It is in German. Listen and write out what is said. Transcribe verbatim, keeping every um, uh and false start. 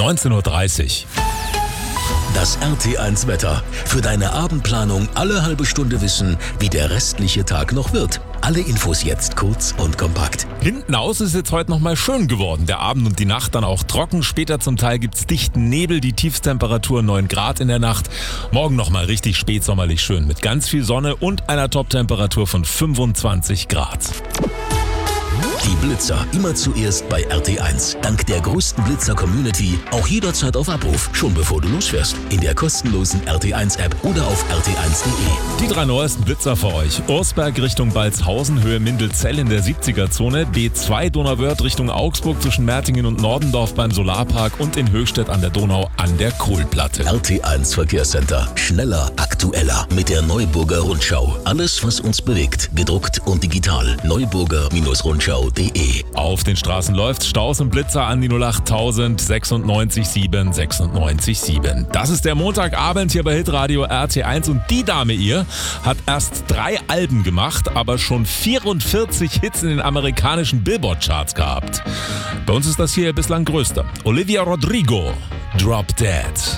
neunzehn Uhr dreißig. Das R T eins Wetter. Für deine Abendplanung alle halbe Stunde wissen, wie der restliche Tag noch wird. Alle Infos jetzt kurz und kompakt. Hinten aus ist jetzt heute nochmal schön geworden. Der Abend und die Nacht dann auch trocken. Später zum Teil gibt's dichten Nebel, die Tiefstemperatur neun Grad in der Nacht. Morgen nochmal richtig spätsommerlich schön mit ganz viel Sonne und einer Toptemperatur von fünfundzwanzig Grad. Die Blitzer immer zuerst bei R T eins. Dank der größten Blitzer-Community auch jederzeit auf Abruf, schon bevor du losfährst. In der kostenlosen R T eins App oder auf r t eins punkt de. Die drei neuesten Blitzer für euch. Ursberg Richtung Balzhausen, Höhe Mindelzell in der siebziger-Zone. B zwei Donauwörth Richtung Augsburg zwischen Mertingen und Nordendorf beim Solarpark und in Höchstädt an der Donau an der Kohlplatte. R T eins Verkehrscenter. Schneller, aktueller. Mit der Neuburger Rundschau. Alles, was uns bewegt. Gedruckt und digital. Neuburger Rundschau punkt de. Auf den Straßen läuft Staus und Blitzer an die null acht tausend sechsundneunzig sieben sechsundneunzig sieben. Das ist der Montagabend hier bei Hitradio R T eins und die Dame ihr hat erst drei Alben gemacht, aber schon vierundvierzig Hits in den amerikanischen Billboard-Charts gehabt. Bei uns ist das hier bislang größter. Olivia Rodrigo, Drop Dead.